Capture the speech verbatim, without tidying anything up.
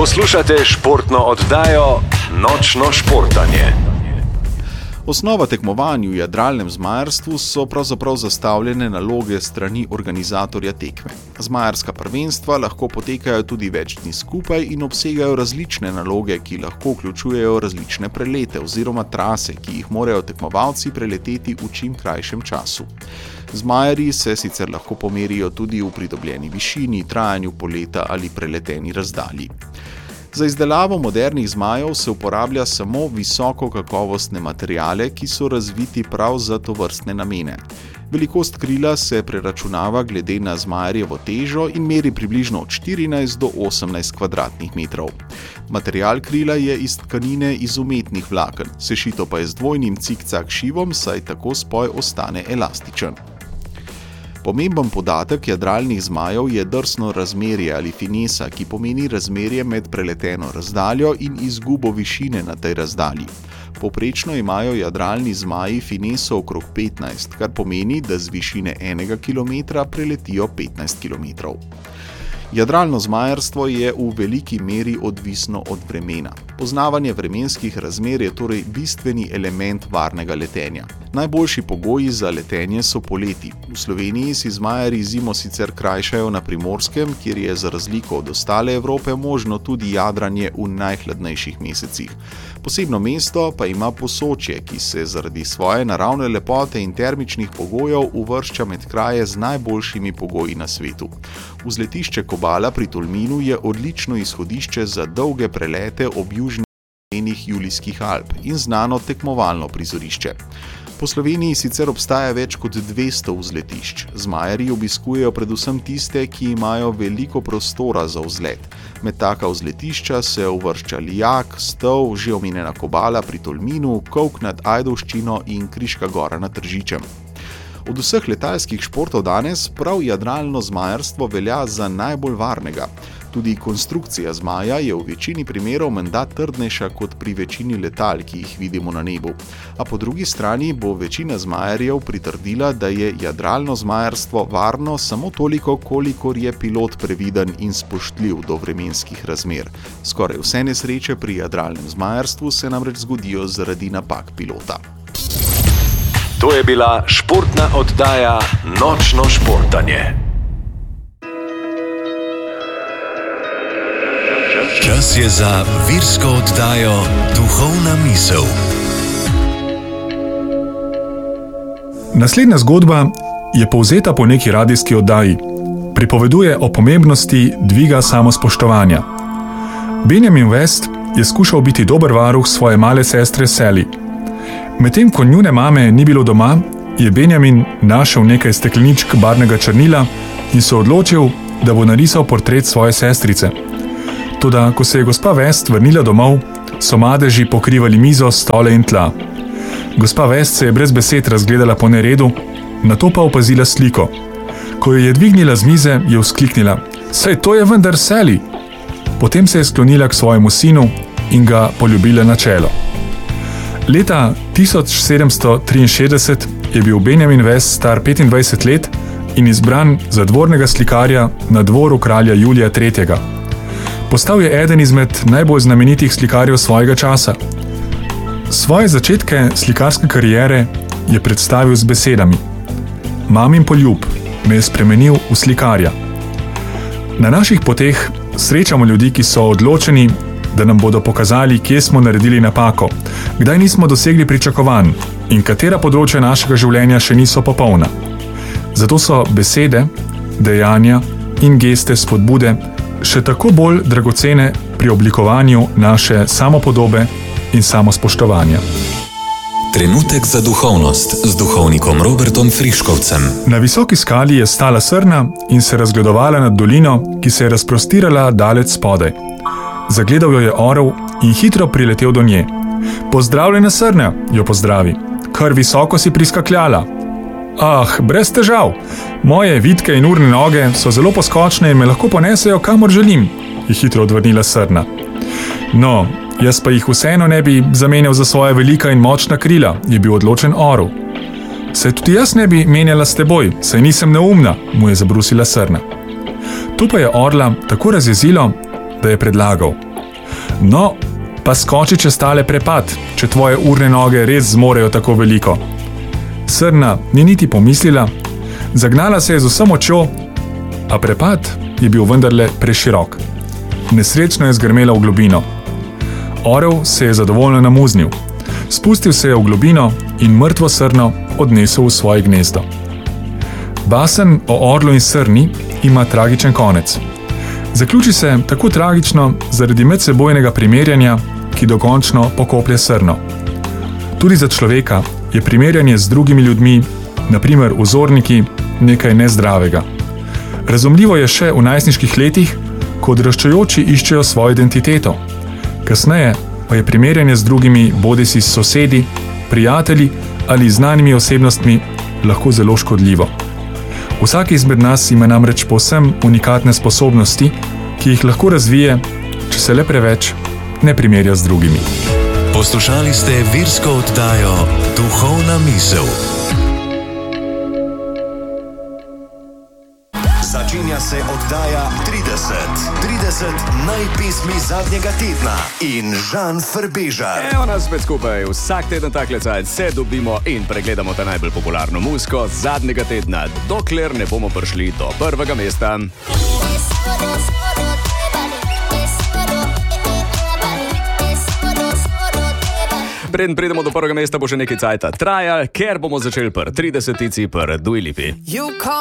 Poslušate športno oddajo Nočno športanje. Osnova tekmovanj v jadralnem zmajarstvu so pravzaprav zastavljene naloge strani organizatorja tekme. Zmajarska prvenstva lahko potekajo tudi več dni skupaj in obsegajo različne naloge, ki lahko vključujejo različne prelete oziroma trase, ki jih morajo tekmovalci preleteti v čim krajšem času. Zmajarji se sicer lahko pomerijo tudi v pridobljeni višini, trajanju poleta ali preleteni razdalji. Za izdelavo modernih zmajev se uporablja samo visoko kakovostne materiale, ki so razviti prav za tovrstne namene. Velikost krila se preračunava glede na zmajarjevo težo in meri približno od štirinajst do osemnajst kvadratnih metrov. Material krila je iz tkanine iz umetnih vlaken, sešito pa je z dvojnim cikcak šivom, saj tako spoj ostane elastičen. Pomemben podatek jadralnih zmajev je drsno razmerje ali finesa, ki pomeni razmerje med preleteno razdaljo in izgubo višine na tej razdalji. Povprečno imajo jadralni zmaji fineso okrog petnajst, kar pomeni, da z višine enega kilometra preletijo petnajst kilometrov. Jadralno zmajarstvo je v veliki meri odvisno od vremena. Poznavanje vremenskih razmer je torej bistveni element varnega letenja. Najboljši pogoji za letenje so poleti. V Sloveniji si zmajarji zimo sicer krajšajo na Primorskem, kjer je za razliko od ostale Evrope možno tudi jadranje v najhladnejših mesecih. Posebno mesto pa ima Posočje, ki se zaradi svoje naravne lepote in termičnih pogojev uvršča med kraje z najboljšimi pogoji na svetu. Vzletišče Kobala pri Tolminu je odlično izhodišče za dolge prelete ob južnih Julijskih Alp in znano tekmovalno prizorišče. Po Sloveniji sicer obstaja več kot dvesto vzletišč. Zmajarji obiskujejo predvsem tiste, ki imajo veliko prostora za vzlet. Med taka vzletišča se uvršča Lijak, Stol, že omenjena Kobala pri Tolminu, Kolk nad Ajdovščino in Kriška gora nad Tržičem. Od vseh letalskih športov danes prav jadralno zmajarstvo velja za najbolj varnega. Tudi konstrukcija zmaja je v večini primerov menda trdnejša kot pri večini letal, ki jih vidimo na nebu. A po drugi strani bo večina zmajarjev pritrdila, da je jadralno zmajarstvo varno samo toliko, kolikor je pilot previden in spoštljiv do vremenskih razmer. Skoraj vse nesreče pri jadralnem zmajarstvu se namreč zgodijo zaradi napak pilota. To je bila športna oddaja Nočno športanje. Čas je za virsko oddajo Duhovna misel. Naslednja zgodba je povzeta po neki radijski oddaji. Pripoveduje o pomembnosti dviga samospoštovanja. Benjamin West je skušal biti dober varuh svoje male sestre Sally. Medtem ko njune mame ni bilo doma, je Benjamin našel nekaj stekleničk barvnega črnila in se odločil, da bo narisal portret svoje sestrice. Toda, ko se je gospa West vrnila domov, so madeži pokrivali mizo, stole in tla. Gospa West se je brez besed razgledala po neredu, nato pa opazila sliko. Ko jo je dvignila z mize, je vzkliknila: "Saj to je vendar Sally!" Potem se je sklonila k svojemu sinu in ga poljubila na čelo. Leta tisoč sedemsto triinšestdeset je bil Benjamin West star petindvajset let in izbran za dvornega slikarja na dvoru kralja Julija tretjega. Postal je eden izmed najbolj znamenitih slikarjev svojega časa. Svoje začetke slikarske kariere je predstavil z besedami: "Mamin poljub me je spremenil v slikarja." Na naših poteh srečamo ljudi, ki so odločeni, da nam bodo pokazali, kje smo naredili napako, kdaj nismo dosegli pričakovanj in katera področja našega življenja še niso popolna. Zato so besede, dejanja in geste spodbude še tako bolj dragocene pri oblikovanju naše samopodobe in samospoštovanja. Trenutek za duhovnost z duhovnikom Robertom Friškovcem. Na visoki skali je stala srna in se razgledovala nad dolino, ki se je razprostirala daleč spodaj. Zagledal jo je orel in hitro priletel do nje. "Pozdravljena, srna," jo pozdravi. "Kar visoko si priskakljala." "Ah, brez težav. Moje vitke in urne noge so zelo poskočne in me lahko ponesejo, kamor želim," je hitro odvrnila srna. "No, jaz pa jih vseeno ne bi zamenjal za svoja velika in močna krila," je bil odločen orel. "Se tudi jaz ne bi menjala s teboj, saj nisem neumna," mu je zabrusila srna. To pa je orla tako razjezilo, da je predlagal: No, pa skoči čez tale prepad, če tvoje urne noge res zmorejo tako veliko. Srna ni niti pomislila, zagnala se je z vso močjo, a prepad je bil vendarle preširok. Nesrečno je zgrmela v globino. Orel se je zadovoljno namuznil. Spustil se je v globino in mrtvo srno odnesel v svoje gnezdo. Basen o orlu in srni ima tragičen konec. Zaključi se tako tragično zaradi medsebojnega primerjanja, ki dokončno pokoplje srno. Tudi za človeka je primerjanje z drugimi ljudmi, na primer vzorniki, nekaj nezdravega. Razumljivo je še v najstniških letih, ko odraščajoči iščejo svojo identiteto. Kasneje pa je primerjanje z drugimi, bodisi s sosedi, prijatelji ali znanimi osebnostmi, lahko zelo škodljivo. Vsak izmed nas ima namreč povsem unikatne sposobnosti, ki jih lahko razvije, če se le preveč ne primerja z drugimi. Poslušali ste virsko oddajo Duhovna misel. Začenja se oddaja trideset. trideset najpesmi zadnjega tedna in Žan Frbežar. Evo nas spet skupaj, vsak teden takle cajt se dobimo in pregledamo ta najbolj popularno muziko zadnjega tedna, dokler ne bomo prišli do prvega mesta. Preden pridemo do prvega mesta, bo še nekaj cajta trajal, ker bomo začeli pri tridesetici, pri Dua Lipi.